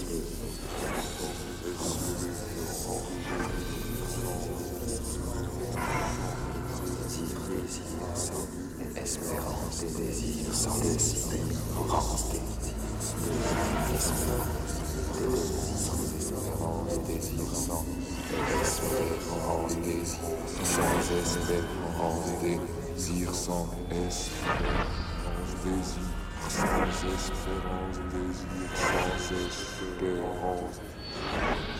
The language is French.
Espérance des désirs sans espérance des espérance, désir sans espérance, désir sans espérance, désir sans espérance, désir sans espérance, désir sans espérance.